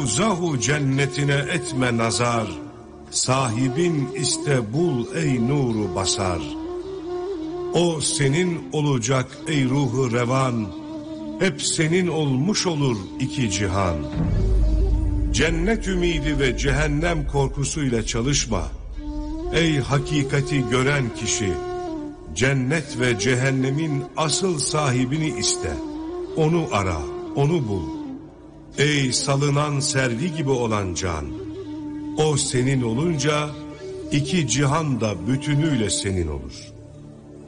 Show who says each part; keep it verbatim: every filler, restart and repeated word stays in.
Speaker 1: Nevzahu cennetine etme nazar, sahibin iste bul ey nuru basar. O senin olacak ey ruhu revan, hep senin olmuş olur iki cihan. Cennet ümidi ve cehennem korkusuyla çalışma. Ey hakikati gören kişi, cennet ve cehennemin asıl sahibini iste. Onu ara, onu bul. Ey salınan servi gibi olan can, o senin olunca iki cihan da bütünüyle senin olur.